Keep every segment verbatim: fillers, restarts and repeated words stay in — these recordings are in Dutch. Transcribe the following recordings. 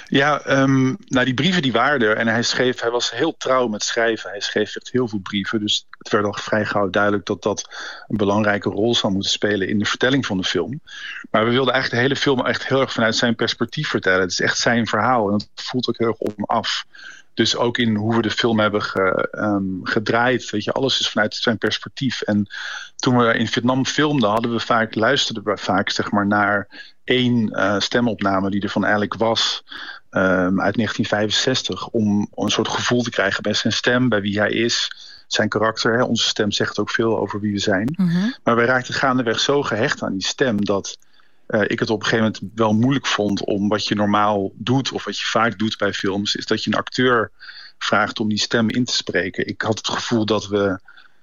Ja, um, nou die brieven die waren er. En hij schreef, hij was heel trouw met schrijven. Hij schreef echt heel veel brieven. Dus het werd al vrij gauw duidelijk dat dat een belangrijke rol zou moeten spelen in de vertelling van de film. Maar we wilden eigenlijk de hele film echt heel erg vanuit zijn perspectief vertellen. Het is echt zijn verhaal en het voelt ook heel erg op hem af. Dus ook in hoe we de film hebben ge, um, gedraaid. Weet je, alles is vanuit zijn perspectief. En toen we in Vietnam filmden, hadden we vaak, luisterden we vaak zeg maar, naar één uh, stemopname die er van eigenlijk was. Um, uit negentien vijfenzestig. Om, om een soort gevoel te krijgen bij zijn stem, bij wie hij is. Zijn karakter. Hè. Onze stem zegt ook veel over wie we zijn. Mm-hmm. Maar wij raakten gaandeweg zo gehecht aan die stem dat Uh, ik het op een gegeven moment wel moeilijk vond om wat je normaal doet, of wat je vaak doet bij films, is dat je een acteur vraagt om die stem in te spreken. Ik had het gevoel dat we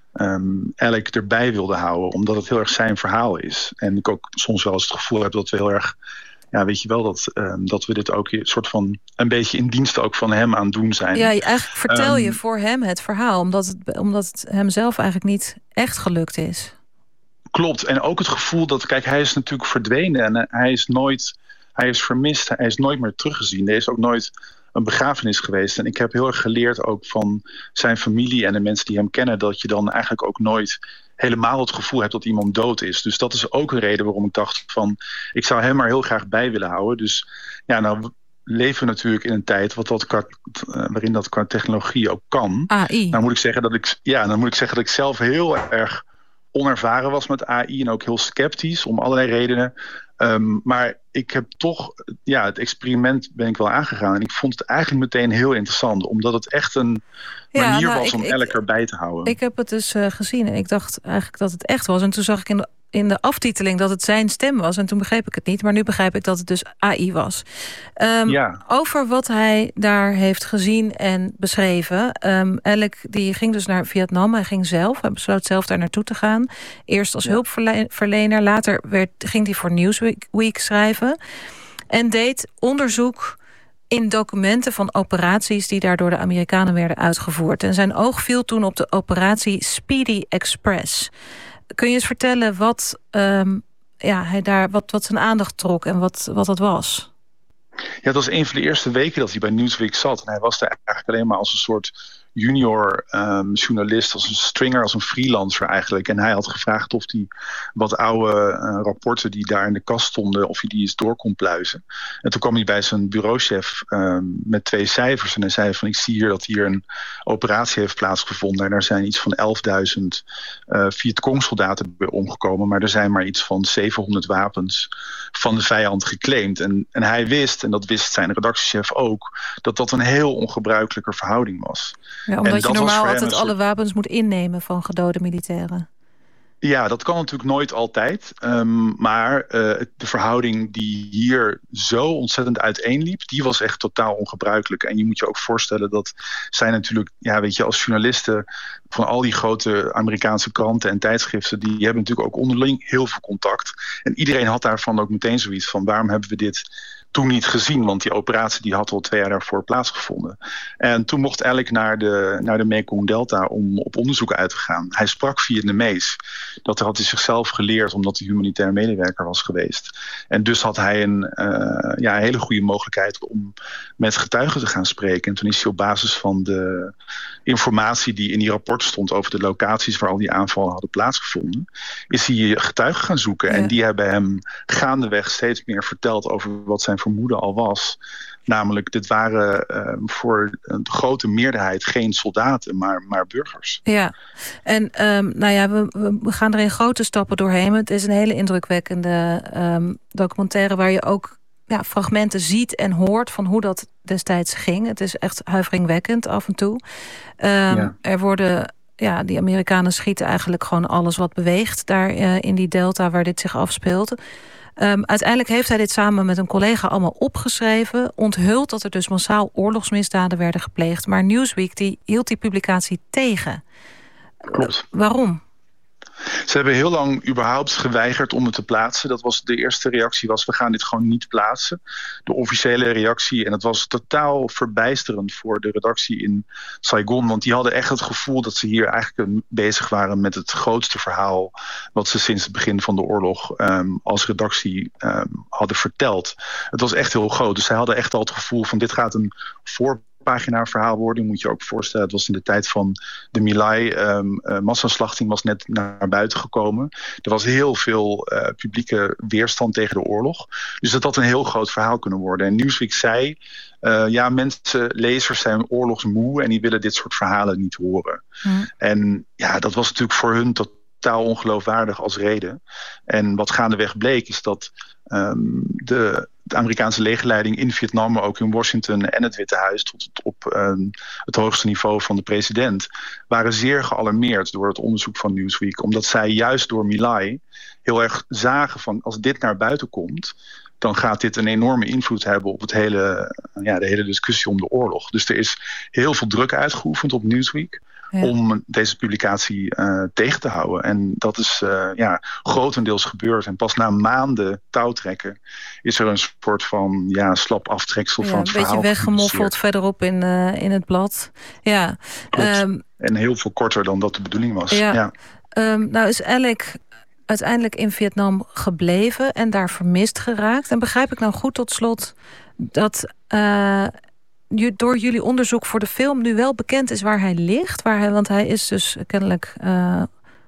um, Alec erbij wilden houden, omdat het heel erg zijn verhaal is. En ik ook soms wel eens het gevoel heb dat we heel erg, ja, weet je wel, dat, um, dat we dit ook een soort van een beetje in dienst ook van hem aan het doen zijn. Ja, eigenlijk vertel je um, voor hem het verhaal, omdat het, omdat het hem zelf eigenlijk niet echt gelukt is. Klopt. En ook het gevoel dat, kijk, hij is natuurlijk verdwenen en hij is nooit, hij is vermist, hij is nooit meer teruggezien. Er is ook nooit een begrafenis geweest. En ik heb heel erg geleerd ook van zijn familie en de mensen die hem kennen, dat je dan eigenlijk ook nooit helemaal het gevoel hebt dat iemand dood is. Dus dat is ook een reden waarom ik dacht van, ik zou hem er heel graag bij willen houden. Dus ja, nou leven we natuurlijk in een tijd wat dat qua, waarin dat qua technologie ook kan. A I. Nou moet ik zeggen dat ik, ja, dan moet ik zeggen dat ik zelf heel erg onervaren was met A I en ook heel sceptisch om allerlei redenen. Um, maar ik heb toch, ja, het experiment ben ik wel aangegaan en ik vond het eigenlijk meteen heel interessant, omdat het echt een ja, manier nou, was ik, om ik, Alec erbij te houden. Ik heb het dus uh, gezien en ik dacht eigenlijk dat het echt was. En toen zag ik in de, in de aftiteling dat het zijn stem was en toen begreep ik het niet. Maar nu begrijp ik dat het dus A I was. Um, ja. Over wat hij daar heeft gezien en beschreven. Um, Alec die ging dus naar Vietnam. Hij ging zelf. Hij besloot zelf daar naartoe te gaan. Eerst als ja. hulpverlener. Later werd, ging hij voor Newsweek Week schrijven. En deed onderzoek in documenten van operaties die daar door de Amerikanen werden uitgevoerd. En zijn oog viel toen op de operatie Speedy Express. Kun je eens vertellen wat, um, ja, hij daar, wat, wat zijn aandacht trok en wat, wat dat was? Ja, dat was een van de eerste weken dat hij bij Newsweek zat. En hij was daar eigenlijk alleen maar als een soort junior um, journalist, als een stringer, als een freelancer eigenlijk. En hij had gevraagd of hij wat oude uh, rapporten die daar in de kast stonden, of hij die eens door kon pluizen. En toen kwam hij bij zijn bureauchef um, met twee cijfers. En hij zei van, ik zie hier dat hier een operatie heeft plaatsgevonden. En er zijn iets van elfduizend uh, Vietcong-soldaten bij omgekomen. Maar er zijn maar iets van zevenhonderd wapens van de vijand geclaimd. En, en hij wist, en dat wist zijn redactiechef ook, dat dat een heel ongebruikelijke verhouding was. Ja, omdat je normaal altijd alle soort wapens moet innemen van gedode militairen. Ja, dat kan natuurlijk nooit altijd. Um, maar uh, de verhouding die hier zo ontzettend uiteenliep, die was echt totaal ongebruikelijk. En je moet je ook voorstellen dat zij natuurlijk, ja, weet je, als journalisten van al die grote Amerikaanse kranten en tijdschriften, die hebben natuurlijk ook onderling heel veel contact. En iedereen had daarvan ook meteen zoiets van, waarom hebben we dit toen niet gezien, want die operatie die had al twee jaar daarvoor plaatsgevonden. En toen mocht Alec naar de, naar de Mekong Delta om op onderzoek uit te gaan. Hij sprak Vietnamees. Dat had hij zichzelf geleerd omdat hij humanitair medewerker was geweest. En dus had hij een, uh, ja, een hele goede mogelijkheid om met getuigen te gaan spreken. En toen is hij op basis van de informatie die in die rapport stond over de locaties waar al die aanvallen hadden plaatsgevonden, is hij getuigen gaan zoeken. Ja. En die hebben hem gaandeweg steeds meer verteld over wat zijn vermoeden al was. Namelijk, dit waren uh, voor de grote meerderheid geen soldaten, maar, maar burgers. Ja, en um, nou ja, we, we gaan er in grote stappen doorheen. Het is een hele indrukwekkende um, documentaire waar je ook ja, fragmenten ziet en hoort van hoe dat destijds ging. Het is echt huiveringwekkend af en toe. Um, ja. Er worden, ja, die Amerikanen schieten eigenlijk gewoon alles wat beweegt daar uh, in die delta waar dit zich afspeelt. Um, uiteindelijk heeft hij dit samen met een collega allemaal opgeschreven, onthuld dat er dus massaal oorlogsmisdaden werden gepleegd. Maar Newsweek die hield die publicatie tegen. Klopt. Uh, waarom? Ze hebben heel lang überhaupt geweigerd om het te plaatsen. Dat was de eerste reactie was, we gaan dit gewoon niet plaatsen. De officiële reactie. En het was totaal verbijsterend voor de redactie in Saigon. Want die hadden echt het gevoel dat ze hier eigenlijk bezig waren met het grootste verhaal wat ze sinds het begin van de oorlog um, als redactie um, hadden verteld. Het was echt heel groot. Dus zij hadden echt al het gevoel van dit gaat een voor pagina verhaal worden. Je moet je ook voorstellen, het was in de tijd van de My Lai um, uh, massaslachting was net naar buiten gekomen. Er was heel veel uh, publieke weerstand tegen de oorlog. Dus dat had een heel groot verhaal kunnen worden. En Newsweek zei, uh, ja, mensen, lezers zijn oorlogsmoe en die willen dit soort verhalen niet horen. Hmm. En ja, dat was natuurlijk voor hun totaal ongeloofwaardig als reden. En wat gaandeweg bleek is dat um, de de Amerikaanse legerleiding in Vietnam, maar ook in Washington en het Witte Huis tot op um, het hoogste niveau van de president, waren zeer gealarmeerd door het onderzoek van Newsweek. Omdat zij juist door My Lai heel erg zagen van als dit naar buiten komt, dan gaat dit een enorme invloed hebben op het hele, ja, de hele discussie om de oorlog. Dus er is heel veel druk uitgeoefend op Newsweek. Ja. Om deze publicatie uh, tegen te houden. En dat is uh, ja, grotendeels gebeurd. En pas na maanden touwtrekken is er een soort van ja, slap aftreksel ja, van het verhaal. Een beetje weggemoffeld verderop in, uh, in het blad. Ja. Um, en heel veel korter dan dat de bedoeling was. Ja. Ja. Um, nou is Alec uiteindelijk in Vietnam gebleven en daar vermist geraakt. En begrijp ik nou goed tot slot dat Uh, door jullie onderzoek voor de film nu wel bekend is waar hij ligt? Waar hij, want hij is dus kennelijk uh,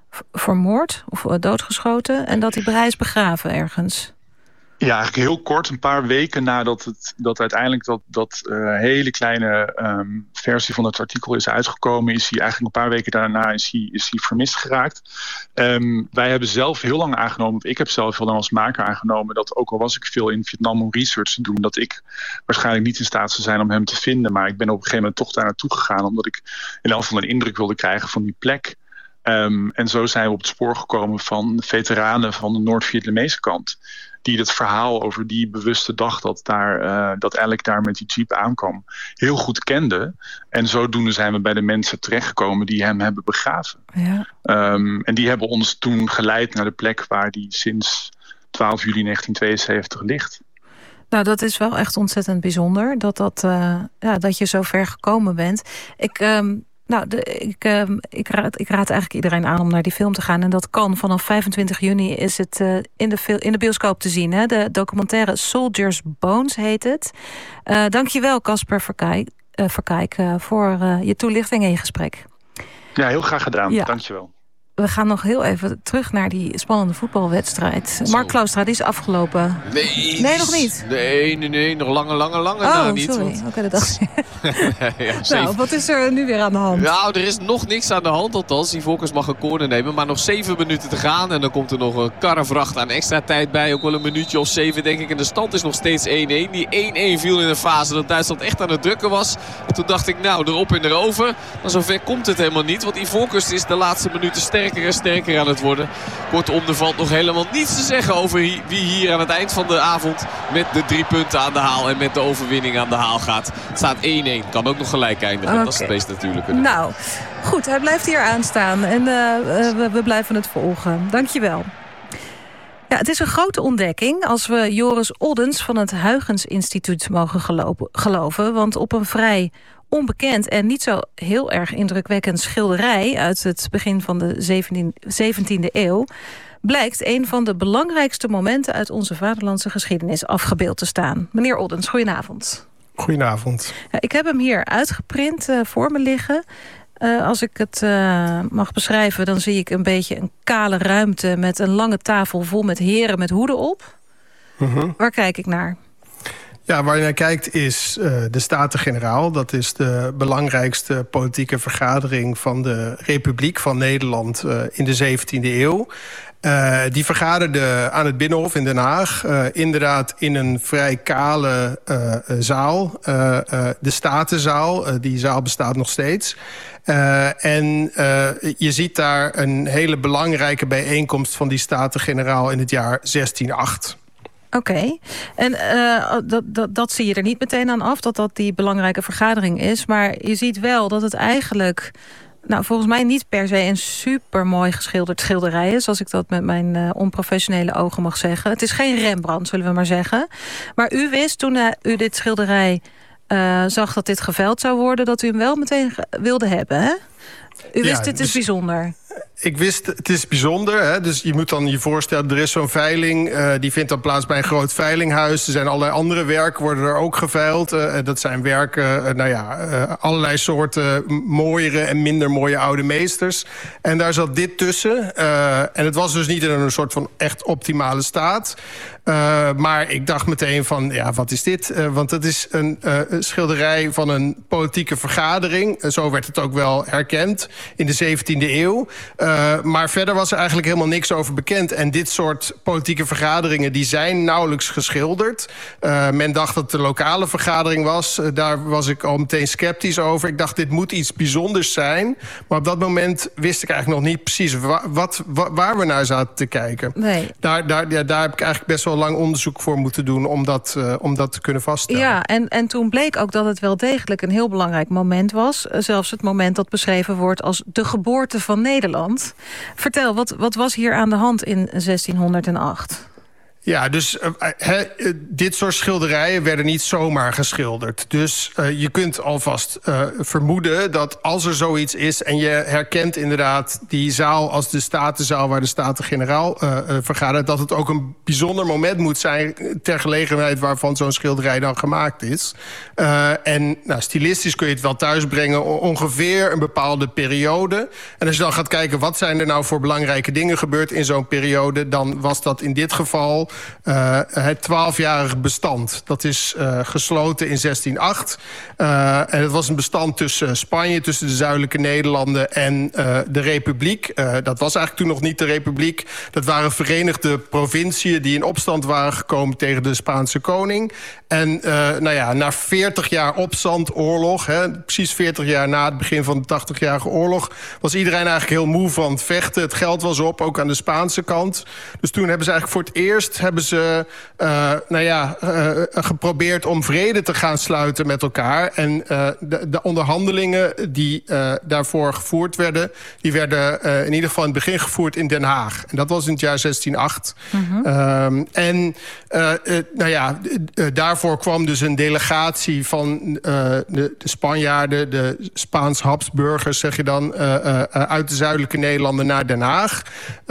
vermoord of uh, doodgeschoten. En dat hij is begraven ergens. Ja, eigenlijk heel kort, een paar weken nadat het, dat uiteindelijk dat, dat uh, hele kleine um, versie van het artikel is uitgekomen, is hij eigenlijk een paar weken daarna is hij, is hij vermist geraakt. Um, wij hebben zelf heel lang aangenomen, ik heb zelf heel lang als maker aangenomen, dat ook al was ik veel in Vietnam om research te doen, dat ik waarschijnlijk niet in staat zou zijn om hem te vinden. Maar ik ben op een gegeven moment toch daar naartoe gegaan, omdat ik in elk geval een indruk wilde krijgen van die plek. Um, en zo zijn we op het spoor gekomen van veteranen van de Noord-Vietnamese kant, die het verhaal over die bewuste dag dat, daar, uh, dat Alec daar met die jeep aankwam, heel goed kende. En zodoende zijn we bij de mensen terechtgekomen die hem hebben begraven. Ja. Um, en die hebben ons toen geleid naar de plek waar die sinds twaalf juli negentien tweeënzeventig ligt. Nou, dat is wel echt ontzettend bijzonder dat, dat, uh, ja, dat je zo ver gekomen bent. Ik... Um... Nou, de, ik, uh, ik, raad, ik raad eigenlijk iedereen aan om naar die film te gaan. En dat kan. Vanaf vijfentwintig juni is het uh, in, de, in de bioscoop te zien. Hè? De documentaire Soldiers Bones heet het. Uh, dankjewel, Casper Verkijk, uh, Verkijk uh, voor uh, je toelichting en je gesprek. Ja, heel graag gedaan. Ja. Dankjewel. We gaan nog heel even terug naar die spannende voetbalwedstrijd. Mark Klaustra, die is afgelopen. Nee, nee nog niet? Nee, nee, nee. Nog lange, lange, lange oh, nou niet. Sorry. Oké, okay, dat dacht ik. ja, nou, wat is er nu weer aan de hand? Nou, er is nog niks aan de hand. Althans, die Volkers mag een corner nemen. Maar nog zeven minuten te gaan. En dan komt er nog een karrevracht aan extra tijd bij. Ook wel een minuutje of zeven, denk ik. En de stand is nog steeds één-één. Die één-één viel in een fase dat Duitsland echt aan het drukken was. En toen dacht ik, nou, erop en erover. Maar zover komt het helemaal niet. Want die Volkers is de laatste minuten sterker en sterker aan het worden. Kortom, er valt nog helemaal niets te zeggen over wie hier aan het eind van de avond met de drie punten aan de haal en met de overwinning aan de haal gaat. Het staat één-één. Kan ook nog gelijk eindigen. Okay. Dat is het meest natuurlijke. Nou, goed. Hij blijft hier aanstaan en uh, we, we blijven het volgen. Dankjewel. Ja, het is een grote ontdekking als we Joris Oddens van het Huygens Instituut mogen gelopen, geloven. Want op een vrij onbekend en niet zo heel erg indrukwekkend schilderij uit het begin van de zeventiende eeuw blijkt een van de belangrijkste momenten uit onze vaderlandse geschiedenis afgebeeld te staan. Meneer Oddens, goedenavond. Goedenavond. Ja, ik heb hem hier uitgeprint uh, voor me liggen. Uh, als ik het uh, mag beschrijven, dan zie ik een beetje een kale ruimte met een lange tafel vol met heren met hoeden op. Uh-huh. Waar kijk ik naar? Ja, waar je naar kijkt is uh, de Staten-Generaal. Dat is de belangrijkste politieke vergadering van de Republiek van Nederland uh, in de zeventiende eeuw. Uh, die vergaderde aan het Binnenhof in Den Haag. Uh, inderdaad in een vrij kale uh, zaal. Uh, uh, de Statenzaal. Uh, die zaal bestaat nog steeds. Uh, en uh, je ziet daar een hele belangrijke bijeenkomst van die Staten-Generaal in het jaar zestien acht. Oké, okay. en uh, dat, dat, dat zie je er niet meteen aan af, dat dat die belangrijke vergadering is. Maar je ziet wel dat het eigenlijk Nou, volgens mij niet per se een super mooi geschilderd schilderij is, als ik dat met mijn uh, onprofessionele ogen mag zeggen. Het is geen Rembrandt, zullen we maar zeggen. Maar u wist toen uh, u dit schilderij uh, zag dat dit geveild zou worden, dat u hem wel meteen wilde hebben, hè? U wist, ja, dit is dus bijzonder. Ik wist, het is bijzonder. Hè? Dus je moet dan je voorstellen, er is zo'n veiling. Uh, die vindt dan plaats bij een groot veilinghuis. Er zijn allerlei andere werken, worden er ook geveild. Uh, dat zijn werken, uh, nou ja, uh, allerlei soorten mooiere en minder mooie oude meesters. En daar zat dit tussen. Uh, en het was dus niet in een soort van echt optimale staat. Uh, maar ik dacht meteen van, ja, wat is dit? Uh, want het is een uh, schilderij van een politieke vergadering. Uh, zo werd het ook wel herkend in de zeventiende eeuw. Uh, maar verder was er eigenlijk helemaal niks over bekend. En dit soort politieke vergaderingen, die zijn nauwelijks geschilderd. Uh, men dacht dat het een lokale vergadering was. Uh, daar was ik al meteen sceptisch over. Ik dacht, dit moet iets bijzonders zijn. Maar op dat moment wist ik eigenlijk nog niet precies wa wat, wa waar we naar zaten te kijken. Nee. Daar, daar, ja, daar heb ik eigenlijk best wel lang onderzoek voor moeten doen om dat, uh, om dat te kunnen vaststellen. Ja, en, en toen bleek ook dat het wel degelijk een heel belangrijk moment was. Zelfs het moment dat beschreven wordt als de geboorte van Nederland. Vertel, wat, wat was hier aan de hand in zestienhonderdacht? Ja, dus uh, he, uh, dit soort schilderijen werden niet zomaar geschilderd. Dus uh, je kunt alvast uh, vermoeden dat als er zoiets is en je herkent inderdaad die zaal als de Statenzaal waar de Staten-Generaal uh, uh, vergadert, dat het ook een bijzonder moment moet zijn ter gelegenheid waarvan zo'n schilderij dan gemaakt is. Uh, en nou, stilistisch kun je het wel thuisbrengen, ongeveer een bepaalde periode. En als je dan gaat kijken wat zijn er nou voor belangrijke dingen gebeurd in zo'n periode, dan was dat in dit geval Uh, het twaalfjarig bestand. Dat is uh, gesloten in zestienhonderdacht. Uh, en het was een bestand tussen Spanje, tussen de zuidelijke Nederlanden en uh, de Republiek. Uh, dat was eigenlijk toen nog niet de Republiek. Dat waren verenigde provinciën die in opstand waren gekomen tegen de Spaanse koning. En uh, nou ja, na veertig jaar opstand, oorlog, hè, precies veertig jaar na het begin van de tachtigjarige oorlog, was iedereen eigenlijk heel moe van het vechten. Het geld was op, ook aan de Spaanse kant. Dus toen hebben ze eigenlijk voor het eerst hebben ze uh, nou ja, uh, geprobeerd om vrede te gaan sluiten met elkaar. En uh, de, de onderhandelingen die uh, daarvoor gevoerd werden, die werden uh, in ieder geval in het begin gevoerd in Den Haag. En dat was in het jaar zestienhonderdachttien. Uh-huh. um, en uh, uh, nou ja, uh, daarvoor kwam dus een delegatie van uh, de, de Spanjaarden, de Spaans-Habsburgers, zeg je dan, uh, uh, uit de zuidelijke Nederlanden naar Den Haag.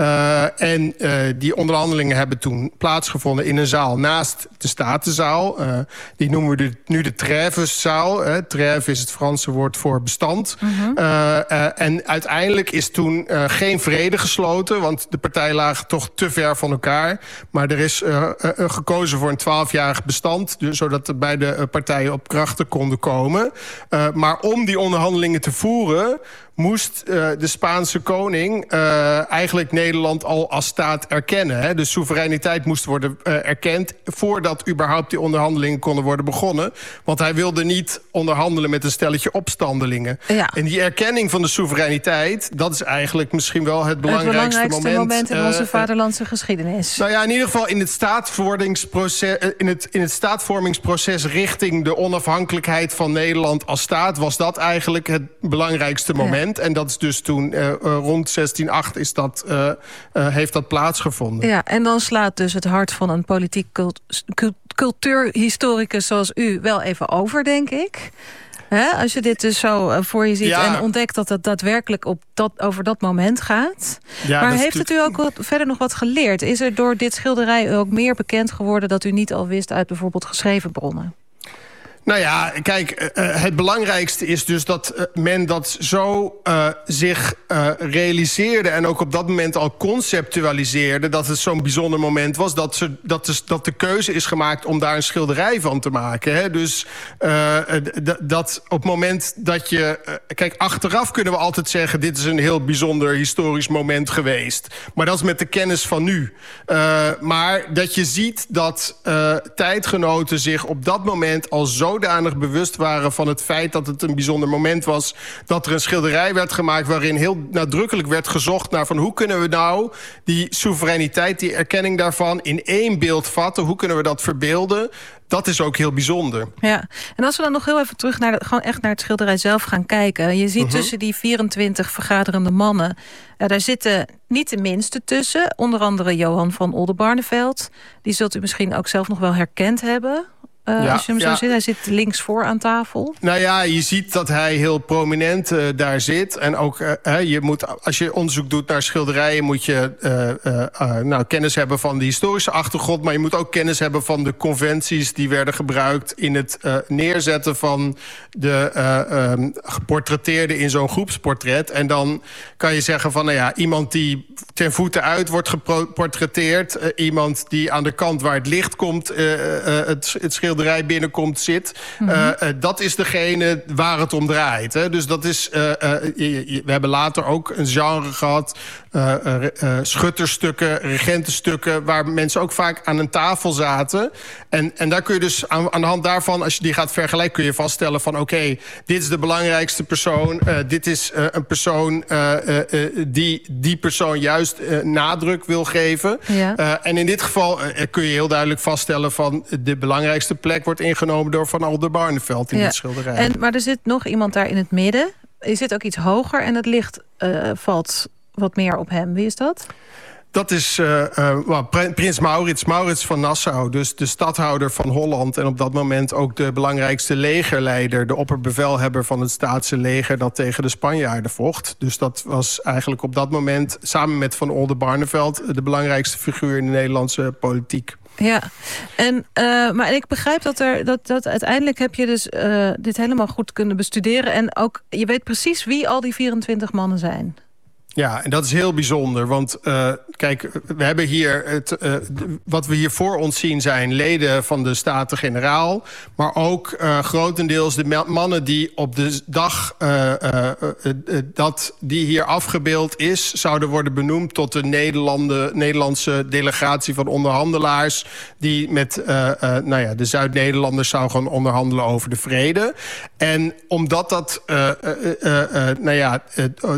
Uh, en uh, die onderhandelingen hebben toen plaatsgevonden in een zaal naast de Statenzaal. Uh, die noemen we de, nu de Trèveszaal. Uh, Trèves is het Franse woord voor bestand. Uh-huh. uh, uh, en uiteindelijk is toen uh, geen vrede gesloten, want de partijen lagen toch te ver van elkaar. Maar er is uh, uh, gekozen voor een twaalfjarig bestand, dus, zodat de beide uh, partijen op krachten konden komen. Uh, maar om die onderhandelingen te voeren, moest uh, de Spaanse koning uh, eigenlijk Nederland al als staat erkennen. Hè? De soevereiniteit moest worden uh, erkend voordat überhaupt die onderhandelingen konden worden begonnen. Want hij wilde niet onderhandelen met een stelletje opstandelingen. Ja. En die erkenning van de soevereiniteit, dat is eigenlijk misschien wel het belangrijkste, het belangrijkste moment, moment in onze uh, vaderlandse geschiedenis. Nou ja, in ieder geval in het staatvormingsproces, in het, in het staatvormingsproces richting de onafhankelijkheid van Nederland als staat was dat eigenlijk het belangrijkste moment. Ja. En dat is dus toen uh, rond zestienhonderdacht is dat, uh, uh, heeft dat plaatsgevonden. Ja, en dan slaat dus het hart van een politiek cult cultuurhistoricus zoals u wel even over, denk ik. Hè? Als je dit dus zo uh, voor je ziet, ja, en ontdekt dat het daadwerkelijk op dat, over dat moment gaat. Ja, maar heeft het u ook wat, verder nog wat geleerd? Is er door dit schilderij ook meer bekend geworden dat u niet al wist uit bijvoorbeeld geschreven bronnen? Nou ja, kijk, uh, het belangrijkste is dus dat uh, men dat zo uh, zich uh, realiseerde en ook op dat moment al conceptualiseerde dat het zo'n bijzonder moment was, dat, ze, dat, de, dat de keuze is gemaakt om daar een schilderij van te maken. Hè? Dus uh, dat op het moment dat je... Uh, kijk, achteraf kunnen we altijd zeggen, dit is een heel bijzonder historisch moment geweest. Maar dat is met de kennis van nu. Uh, maar dat je ziet dat uh, tijdgenoten zich op dat moment al zo zodanig bewust waren van het feit dat het een bijzonder moment was, dat er een schilderij werd gemaakt waarin heel nadrukkelijk werd gezocht naar van hoe kunnen we nou die soevereiniteit, die erkenning daarvan in één beeld vatten, hoe kunnen we dat verbeelden? dat is ook heel bijzonder. Ja, en als we dan nog heel even terug naar de, gewoon echt naar het schilderij zelf gaan kijken. Je ziet uh-huh. tussen die vierentwintig vergaderende mannen, uh, daar zitten niet de minste tussen. Onder andere Johan van Oldenbarnevelt. Die zult u misschien ook zelf nog wel herkend hebben. Uh, ja, als je hem ja. zo ziet, hij zit links voor aan tafel. Nou ja, je ziet dat hij heel prominent uh, daar zit. En ook, uh, je moet, als je onderzoek doet naar schilderijen, moet je uh, uh, uh, nou, kennis hebben van de historische achtergrond. Maar je moet ook kennis hebben van de conventies die werden gebruikt in het uh, neerzetten van de uh, um, geportretteerden in zo'n groepsportret. En dan kan je zeggen van, nou ja, iemand die ten voeten uit wordt geportretteerd. Uh, iemand die aan de kant waar het licht komt, uh, uh, het, het schilderij binnenkomt zit. Mm-hmm. uh, uh, dat is degene waar het om draait. Hè? Dus dat is... Uh, uh, je, je, we hebben later ook een genre gehad. Uh, uh, uh, schutterstukken, regentenstukken, waar mensen ook vaak aan een tafel zaten. En, en daar kun je dus aan, aan de hand daarvan, als je die gaat vergelijken, kun je vaststellen van oké, okay, dit is de belangrijkste persoon. Uh, dit is uh, een persoon uh, uh, uh, die die persoon juist uh, nadruk wil geven. Ja. Uh, en in dit geval uh, kun je heel duidelijk vaststellen van de belangrijkste plek wordt ingenomen door Van Oldenbarnevelt in ja. dit schilderij. En, maar er zit nog iemand daar in het midden. Je zit ook iets hoger en het licht uh, valt wat meer op hem. Wie is dat? Dat is uh, uh, well, prins Maurits, Maurits van Nassau, dus de stadhouder van Holland. En op dat moment ook de belangrijkste legerleider, de opperbevelhebber van het Staatse leger dat tegen de Spanjaarden vocht. Dus dat was eigenlijk op dat moment, samen met Van Oldenbarnevelt, de belangrijkste figuur in de Nederlandse politiek. Ja, en, uh, maar ik begrijp dat er dat, dat uiteindelijk heb je dus uh, dit helemaal goed kunnen bestuderen. En ook, je weet precies wie al die vierentwintig mannen zijn. Ja, en dat is heel bijzonder. Want uh, kijk, we hebben hier het, uh, wat we hier voor ons zien zijn leden van de Staten-Generaal. Maar ook uh, grotendeels de mannen die op de dag uh, uh, uh, uh, dat die hier afgebeeld is, zouden worden benoemd tot de Nederlanden, Nederlandse delegatie van onderhandelaars. Die met uh, uh, nou ja, de Zuid-Nederlanders zou gaan onderhandelen over de vrede. En omdat dat uh, uh, uh, uh, nou ja. Uh, uh,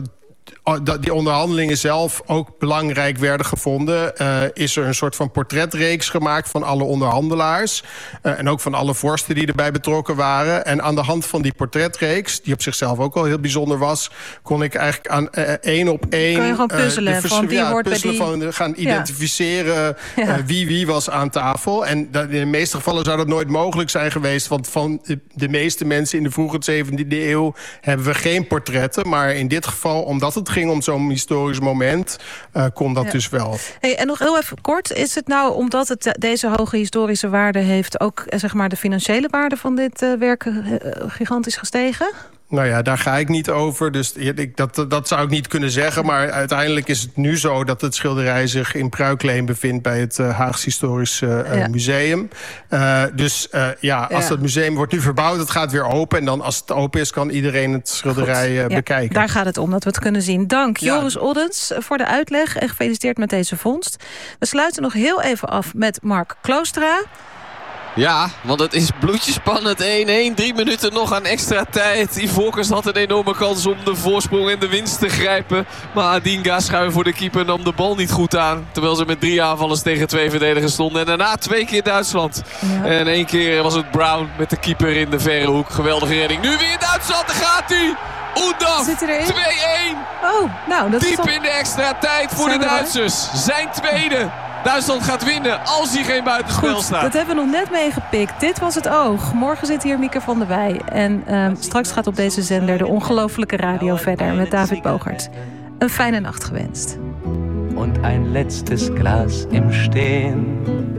die onderhandelingen zelf ook belangrijk werden gevonden, Uh, is er een soort van portretreeks gemaakt van alle onderhandelaars. Uh, en ook van alle vorsten die erbij betrokken waren. En aan de hand van die portretreeks, die op zichzelf ook al heel bijzonder was, kon ik eigenlijk aan uh, één op één Kan je gewoon puzzelen, uh, de van die ja, wordt puzzelen bij die... van gaan identificeren ja. uh, wie wie was aan tafel. En dat, in de meeste gevallen zou dat nooit mogelijk zijn geweest, want van de, de meeste mensen in de vroege zeventiende eeuw hebben we geen portretten. Maar in dit geval, omdat het ging om zo'n historisch moment, uh, kon dat ja. dus wel. Hey, en nog heel even kort, is het nou omdat het deze hoge historische waarde heeft ook zeg maar de financiële waarde van dit uh, werk uh, gigantisch gestegen? Nou ja, daar ga ik niet over. Dus ik, dat, dat zou ik niet kunnen zeggen. Maar uiteindelijk is het nu zo dat het schilderij zich in Pruikleen bevindt bij het uh, Haags Historisch uh, ja. Museum. Uh, dus uh, ja, als ja. het museum wordt nu verbouwd, het gaat weer open. En dan als het open is, kan iedereen het schilderij uh, ja, bekijken. Daar gaat het om, dat we het kunnen zien. Dank ja. Joris Oddens voor de uitleg en gefeliciteerd met deze vondst. We sluiten nog heel even af met Mark Kloostra. Ja, want het is bloedjespannend. één-één, drie minuten nog aan extra tijd. Ivorcus had een enorme kans om de voorsprong en de winst te grijpen. Maar Adinga, schuin voor de keeper, nam de bal niet goed aan. Terwijl ze met drie aanvallers tegen twee verdedigers stonden. En daarna twee keer Duitsland. Ja. En één keer was het Brown met de keeper in de verre hoek. Geweldige redding. Nu weer Duitsland, daar gaat hij! Oendaf, twee-één. Oh, nou, dat Diep is al... in de extra tijd voor Zijn de Duitsers. Zijn tweede. Duitsland gaat winnen als hij geen buitenspel Goed, staat. Dat hebben we nog net meegepikt. Dit was het oog. Morgen zit hier Mieke van der Wij. En uh, straks gaat op deze zender de ongelofelijke radio verder met David Bogert. Een fijne nacht gewenst. Und ein letztes Glas im Stehen.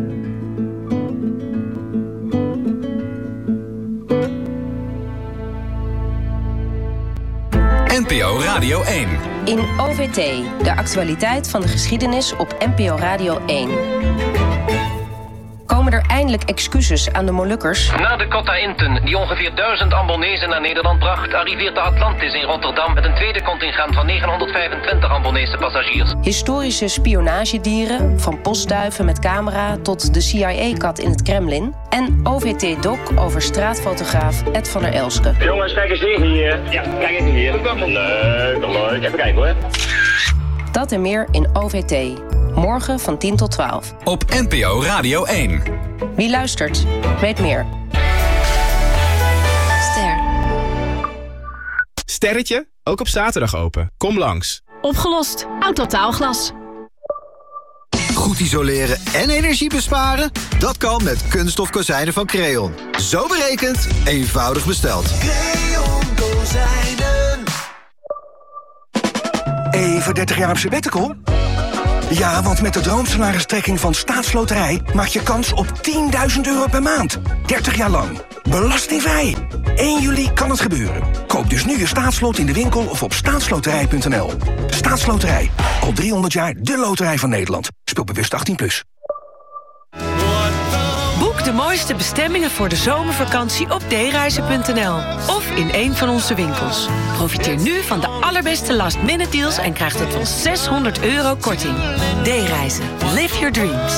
N P O Radio één. In O V T, de actualiteit van de geschiedenis op N P O Radio één. Komen er eindelijk excuses aan de Molukkers? Na de Cotta Inten, die ongeveer duizend Ambonezen naar Nederland bracht, arriveert de Atlantis in Rotterdam met een tweede contingent van negenhonderdvijfentwintig Ambonese passagiers. Historische spionagedieren, van postduiven met camera tot de C I A-kat in het Kremlin. En O V T-doc over straatfotograaf Ed van der Elske. Jongens, kijk eens hier. Ja, kijk eens hier. Leuk, leuk. Even kijken hoor. Dat en meer in O V T. Morgen van tien tot twaalf. Op N P O Radio één. Wie luistert, weet meer. Ster. Sterretje, ook op zaterdag open. Kom langs. Opgelost. Autotaalglas. Goed isoleren en energie besparen? Dat kan met kunststof kozijnen van Creon. Zo berekend, eenvoudig besteld. Creon kozijnen. Even dertig jaar op sabbatical? Ja, want met de droomsalaristrekking van Staatsloterij maak je kans op tienduizend euro per maand. dertig jaar lang. Belastingvrij. één juli kan het gebeuren. Koop dus nu je staatslot in de winkel of op staatsloterij punt n l. Staatsloterij. Al driehonderd jaar de loterij van Nederland. Speel bewust achttien plus. Boek de mooiste bestemmingen voor de zomervakantie op d reizen punt n l. Of in een van onze winkels. Profiteer nu van de allerbeste last-minute deals en krijg tot wel zeshonderd euro korting. D-reizen. Live your dreams.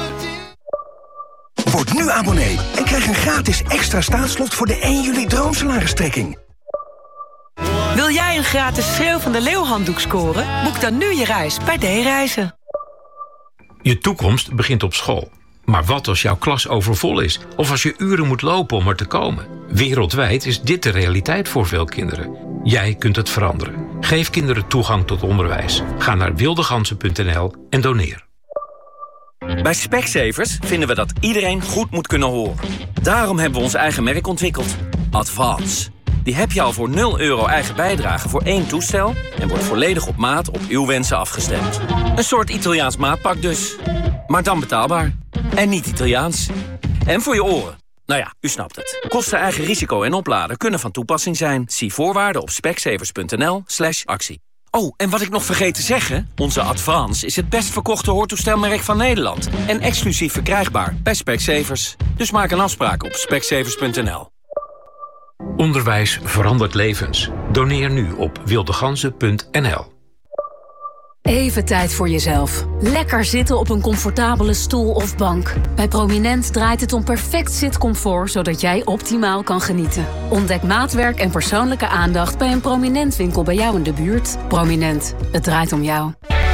Word nu abonnee en krijg een gratis extra staatslot voor de één juli droomsalaristrekking. Wil jij een gratis Schreeuw van de Leeuw handdoek scoren? Boek dan nu je reis bij D-reizen. Je toekomst begint op school. Maar wat als jouw klas overvol is? Of als je uren moet lopen om er te komen? Wereldwijd is dit de realiteit voor veel kinderen. Jij kunt het veranderen. Geef kinderen toegang tot onderwijs. Ga naar wildegansen punt n l en doneer. Bij Specsavers vinden we dat iedereen goed moet kunnen horen. Daarom hebben we ons eigen merk ontwikkeld. Advance. Die heb je al voor nul euro eigen bijdrage voor één toestel en wordt volledig op maat op uw wensen afgestemd. Een soort Italiaans maatpak dus. Maar dan betaalbaar. En niet Italiaans. En voor je oren. Nou ja, u snapt het. Kosten, eigen risico en opladen kunnen van toepassing zijn. Zie voorwaarden op specsavers punt n l slash actie. Oh, en wat ik nog vergeet te zeggen. Onze Advance is het best verkochte hoortoestelmerk van Nederland. En exclusief verkrijgbaar bij Specsavers. Dus maak een afspraak op specsavers punt n l. Onderwijs verandert levens. Doneer nu op wildegansen punt n l. Even tijd voor jezelf. Lekker zitten op een comfortabele stoel of bank. Bij Prominent draait het om perfect zitcomfort, zodat jij optimaal kan genieten. Ontdek maatwerk en persoonlijke aandacht bij een Prominent winkel bij jou in de buurt. Prominent, het draait om jou.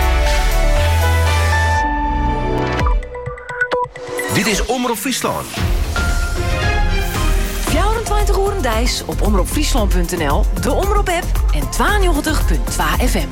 Dit is Omroep Friesland. vierentwintig uur Dijs op omroep friesland punt n l, de Omroep-app en tweeënnegentig punt twee F M.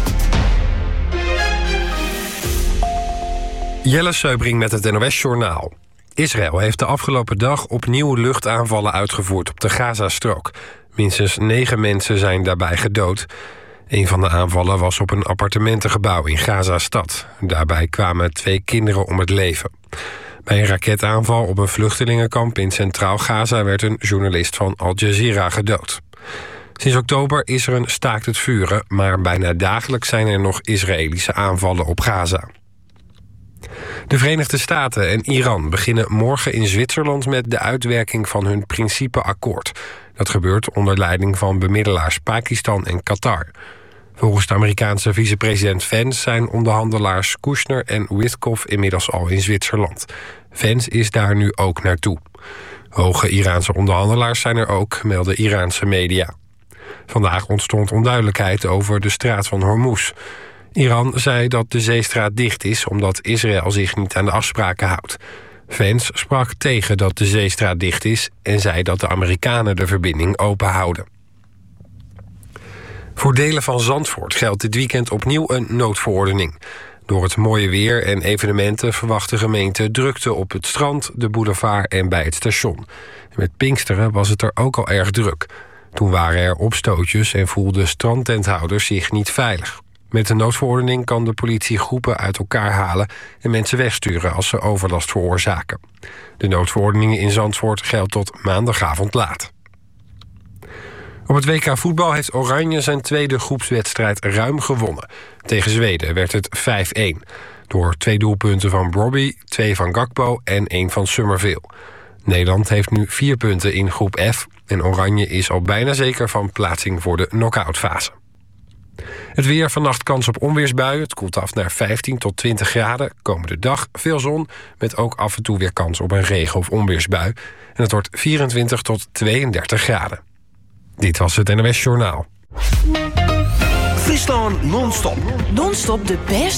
Jelle Seubring met het N O S-journaal. Israël heeft de afgelopen dag opnieuw luchtaanvallen uitgevoerd op de Gazastrook. Minstens negen mensen zijn daarbij gedood. Een van de aanvallen was op een appartementengebouw in Gaza-stad. Daarbij kwamen twee kinderen om het leven. Bij een raketaanval op een vluchtelingenkamp in Centraal Gaza werd een journalist van Al Jazeera gedood. Sinds oktober is er een staakt het vuren, maar bijna dagelijks zijn er nog Israëlische aanvallen op Gaza. De Verenigde Staten en Iran beginnen morgen in Zwitserland met de uitwerking van hun principeakkoord. Dat gebeurt onder leiding van bemiddelaars Pakistan en Qatar. Volgens de Amerikaanse vicepresident Vance zijn onderhandelaars Kushner en Witkoff inmiddels al in Zwitserland. Vance is daar nu ook naartoe. Hoge Iraanse onderhandelaars zijn er ook, melden Iraanse media. Vandaag ontstond onduidelijkheid over de straat van Hormuz. Iran zei dat de zeestraat dicht is omdat Israël zich niet aan de afspraken houdt. Vance sprak tegen dat de zeestraat dicht is en zei dat de Amerikanen de verbinding open houden. Voor delen van Zandvoort geldt dit weekend opnieuw een noodverordening. Door het mooie weer en evenementen verwacht de gemeente drukte op het strand, de boulevard en bij het station. En met Pinksteren was het er ook al erg druk. Toen waren er opstootjes en voelden strandtenthouders zich niet veilig. Met de noodverordening kan de politie groepen uit elkaar halen en mensen wegsturen als ze overlast veroorzaken. De noodverordening in Zandvoort geldt tot maandagavond laat. Op het W K voetbal heeft Oranje zijn tweede groepswedstrijd ruim gewonnen. Tegen Zweden werd het vijf-een. Door twee doelpunten van Brobby, twee van Gakpo en één van Summerville. Nederland heeft nu vier punten in groep F en Oranje is al bijna zeker van plaatsing voor de knock-outfase. Het weer, vannacht kans op onweersbuien. Het koelt af naar vijftien tot twintig graden. Komende dag veel zon, met ook af en toe weer kans op een regen- of onweersbui. En het wordt vierentwintig tot tweeëndertig graden. Dit was het N O S Journaal. Friesland non-stop. Non-stop de best